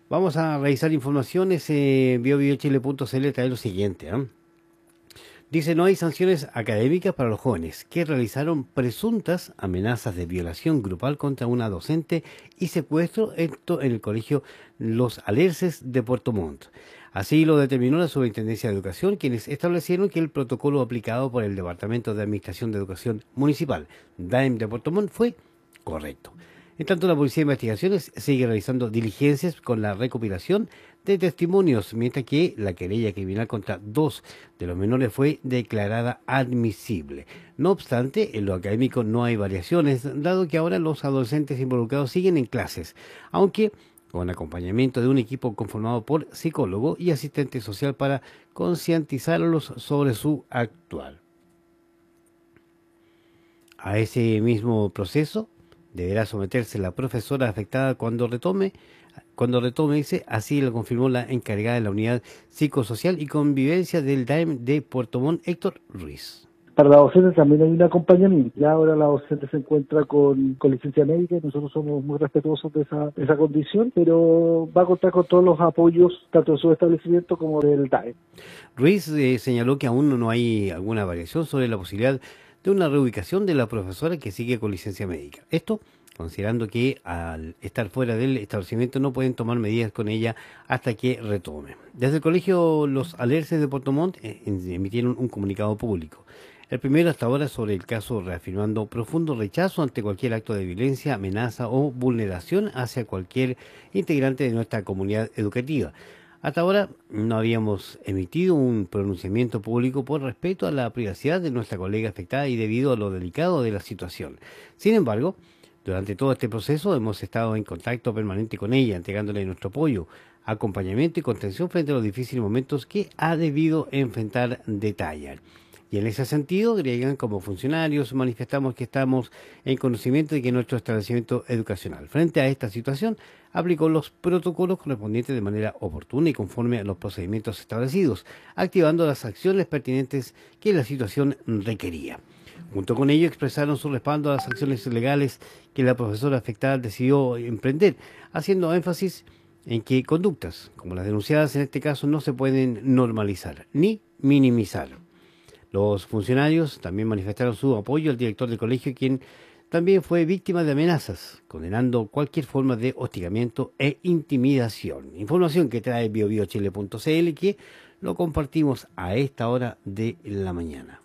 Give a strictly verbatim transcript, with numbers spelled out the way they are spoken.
Vamos a revisar informaciones. Eh, bio bio chile punto c l trae lo siguiente. ¿eh? Dice, no hay sanciones académicas para los jóvenes que realizaron presuntas amenazas de violación grupal contra una docente y secuestro, esto en el colegio Los Alerces de Puerto Montt. Así lo determinó la Superintendencia de Educación, quienes establecieron que el protocolo aplicado por el Departamento de Administración de Educación Municipal, D A E M de Puerto Montt, fue correcto. En tanto, la Policía de Investigaciones sigue realizando diligencias con la recopilación de testimonios, mientras que la querella criminal contra dos de los menores fue declarada admisible. No obstante, en lo académico no hay variaciones, dado que ahora los adolescentes involucrados siguen en clases, aunque con acompañamiento de un equipo conformado por psicólogo y asistente social para concientizarlos sobre su actual. A ese mismo proceso deberá someterse la profesora afectada cuando retome, cuando retome, dice, así lo confirmó la encargada de la Unidad Psicosocial y Convivencia del D A E M de Puerto Montt, Héctor Ruiz. Para la docente también hay un acompañamiento. Ya ahora la docente se encuentra con, con licencia médica y nosotros somos muy respetuosos de esa, de esa condición, pero va a contar con todos los apoyos, tanto de su establecimiento como del D A E M. Ruiz eh, señaló que aún no hay alguna variación sobre la posibilidad de una reubicación de la profesora que sigue con licencia médica. Esto considerando que al estar fuera del establecimiento no pueden tomar medidas con ella hasta que retome. Desde el colegio Los Alerces de Puerto Montt eh, emitieron un comunicado público. El primero hasta ahora sobre el caso, reafirmando profundo rechazo ante cualquier acto de violencia, amenaza o vulneración hacia cualquier integrante de nuestra comunidad educativa. Hasta ahora no habíamos emitido un pronunciamiento público por respeto a la privacidad de nuestra colega afectada y debido a lo delicado de la situación. Sin embargo, durante todo este proceso hemos estado en contacto permanente con ella, entregándole nuestro apoyo, acompañamiento y contención frente a los difíciles momentos que ha debido enfrentar, detallan. Y en ese sentido, agregan, como funcionarios, manifestamos que estamos en conocimiento de que nuestro establecimiento educacional, frente a esta situación, aplicó los protocolos correspondientes de manera oportuna y conforme a los procedimientos establecidos, activando las acciones pertinentes que la situación requería. Junto con ello, expresaron su respaldo a las acciones legales que la profesora afectada decidió emprender, haciendo énfasis en que conductas, como las denunciadas en este caso, no se pueden normalizar ni minimizar. Los funcionarios también manifestaron su apoyo al director del colegio, quien también fue víctima de amenazas, condenando cualquier forma de hostigamiento e intimidación. Información que trae bio bio chile punto c l, que lo compartimos a esta hora de la mañana.